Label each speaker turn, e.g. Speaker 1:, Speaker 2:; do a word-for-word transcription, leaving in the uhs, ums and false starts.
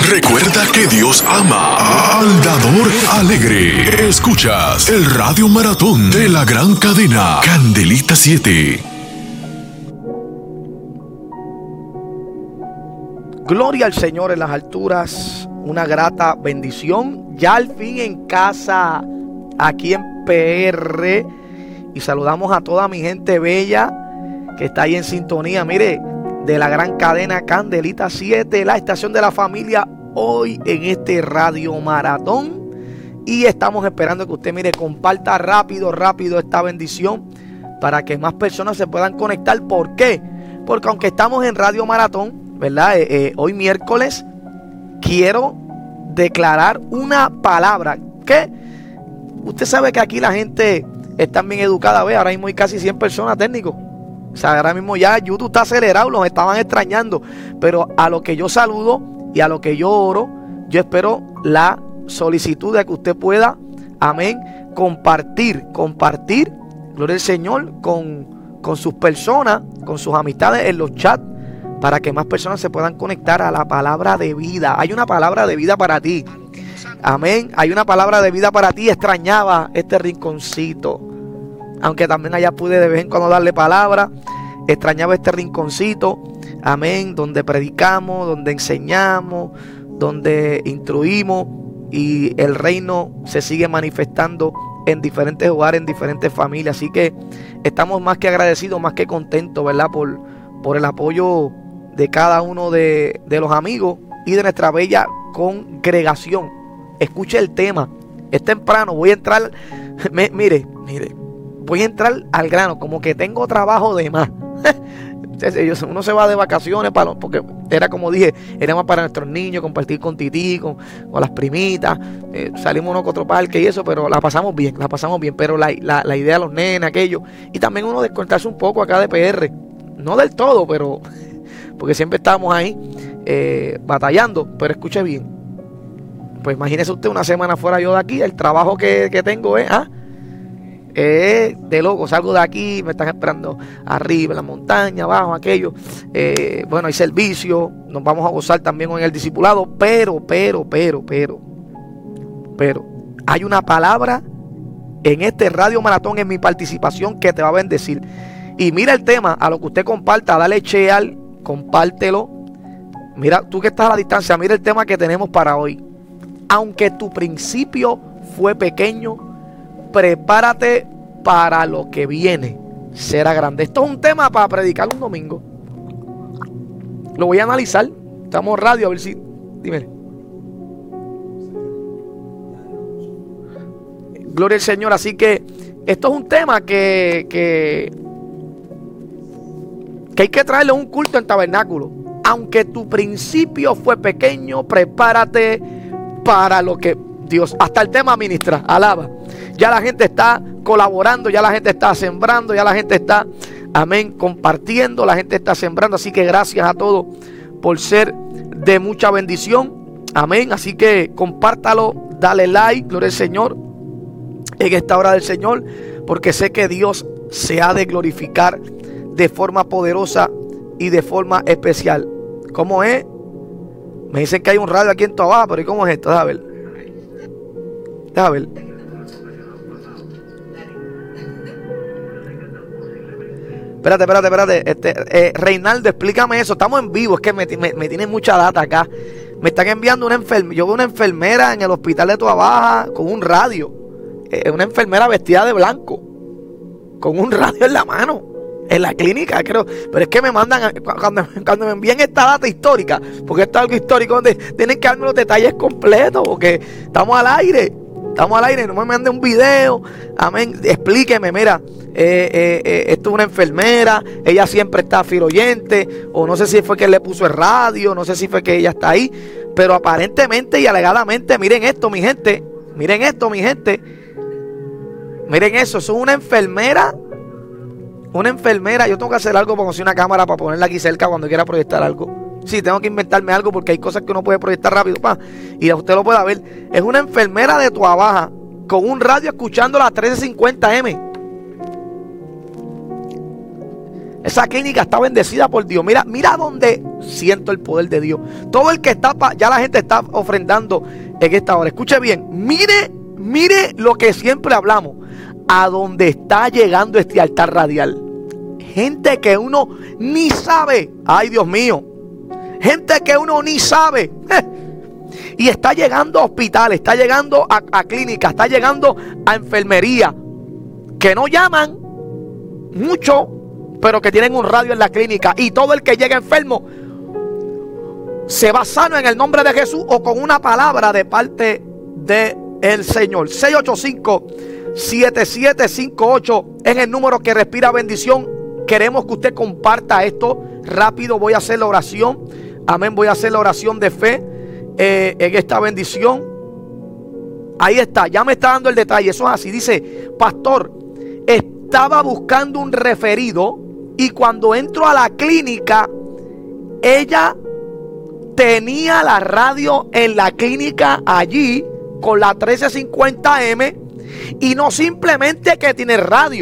Speaker 1: Recuerda que Dios ama al dador alegre. Escuchas el Radio Maratón de la gran cadena Candelita siete.
Speaker 2: Gloria al Señor en las alturas, una grata bendición. Ya al fin en casa, aquí en P R. Y saludamos a toda mi gente bella que está ahí en sintonía, mire, de la gran cadena Candelita siete, la estación de la familia, hoy en este Radio Maratón. Y estamos esperando que usted, mire, comparta rápido, rápido esta bendición para que más personas se puedan conectar. ¿Por qué? Porque aunque estamos en Radio Maratón, ¿verdad? Eh, eh, hoy miércoles quiero declarar una palabra que usted sabe que aquí la gente está bien educada. Ve, ahora mismo hay casi cien personas técnicos. O sea, ahora mismo ya YouTube está acelerado, los estaban extrañando. Pero a lo que yo saludo y a lo que yo oro, yo espero la solicitud de que usted pueda, amén, compartir, compartir, gloria al Señor, con, con sus personas, con sus amistades en los chats, para que más personas se puedan conectar a la palabra de vida. Hay una palabra de vida para ti. Amén. Hay una palabra de vida para ti. Extrañaba este rinconcito. Aunque también allá pude de vez en cuando darle palabra. Extrañaba este rinconcito. Amén. Donde predicamos, donde enseñamos, donde instruimos. Y el reino se sigue manifestando en diferentes hogares, en diferentes familias. Así que estamos más que agradecidos, más que contentos, ¿verdad? Por, por el apoyo de cada uno de, de los amigos y de nuestra bella congregación. Escuche el tema. Es temprano, voy a entrar, me, mire, mire, voy a entrar al grano, como que tengo trabajo de más. Uno se va de vacaciones para, porque era como dije, era más para nuestros niños, compartir con Tití, con, con las primitas, eh, salimos uno con otro parque y eso, pero la pasamos bien, la pasamos bien, pero la, la, la idea de los nenes, aquello, y también uno descontarse un poco acá de P R, no del todo, pero porque siempre estábamos ahí eh, batallando. Pero escuche bien, pues imagínese usted una semana fuera yo de aquí, el trabajo que, que tengo es ¿ah? eh, de loco, salgo de aquí, me están esperando arriba, en la montaña, abajo, aquello, eh, bueno, hay servicio, nos vamos a gozar también en el discipulado, pero, pero, pero, pero, pero, hay una palabra en este Radio Maratón, en mi participación, que te va a bendecir. Y mira el tema, a lo que usted comparta, dale share, compártelo. Mira, tú que estás a la distancia, mira el tema que tenemos para hoy. Aunque tu principio fue pequeño, prepárate para lo que viene, será grande. Esto es un tema para predicar un domingo. Lo voy a analizar. Estamos en radio, a ver si... Dime. Gloria al Señor. Así que esto es un tema que... que que hay que traerle un culto en tabernáculo. Aunque tu principio fue pequeño, prepárate para lo que Dios, hasta el tema ministra, alaba. Ya la gente está colaborando, ya la gente está sembrando, ya la gente está, amén, compartiendo, la gente está sembrando. Así que gracias a todos por ser de mucha bendición, amén. Así que compártalo, dale like, gloria al Señor, en esta hora del Señor, porque sé que Dios se ha de glorificar de forma poderosa y de forma especial. ¿Cómo es? Me dicen que hay un radio aquí en tu abajo, pero ¿y cómo es esto? Déjame ver. Déjame ver. Espérate, espérate, espérate. Este, eh, Reinaldo, explícame eso. Estamos en vivo, es que me, me, me tienen mucha data acá. Me están enviando una enfermera. Yo veo una enfermera en el hospital de Tua Baja con un radio. Eh, una enfermera vestida de blanco, con un radio en la mano. En la clínica, creo. Pero es que me mandan, cuando, cuando me envían esta data histórica, porque esto es algo histórico, donde tienen que darme los detalles completos, porque estamos al aire. Estamos al aire, no me manden un video. Amén. Explíqueme, mira, eh, eh, eh, esto es una enfermera, ella siempre está filoyente, o no sé si fue que le puso el radio, no sé si fue que ella está ahí, pero aparentemente y alegadamente, miren esto, mi gente, miren esto, mi gente, miren eso, eso es una enfermera. Una enfermera, yo tengo que hacer algo para conseguir una cámara para ponerla aquí cerca cuando quiera proyectar algo. Sí, tengo que inventarme algo porque hay cosas que uno puede proyectar rápido, pa, y usted lo pueda ver. Es una enfermera de Tua Baja con un radio escuchando la trece cincuenta eme. Esa clínica está bendecida por Dios. Mira, mira donde siento el poder de Dios. Todo el que está, ya la gente está ofrendando en esta hora. Escuche bien, mire, mire lo que siempre hablamos. A donde está llegando este altar radial. Gente que uno ni sabe. Ay, Dios mío. Gente que uno ni sabe. Y está llegando a hospitales, está llegando a, a clínicas, está llegando a enfermería. Que no llaman mucho, pero que tienen un radio en la clínica. Y todo el que llega enfermo se va sano en el nombre de Jesús o con una palabra de parte del Señor. seis ocho cinco, siete siete cinco ocho es el número que respira bendición. Queremos que usted comparta esto rápido. Voy a hacer la oración. Amén. Voy a hacer la oración de fe eh, en esta bendición. Ahí está. Ya me está dando el detalle. Eso es así. Dice, pastor, estaba buscando un referido y cuando entro a la clínica, ella tenía la radio en la clínica allí con la trece cincuenta M y no simplemente que tiene radio.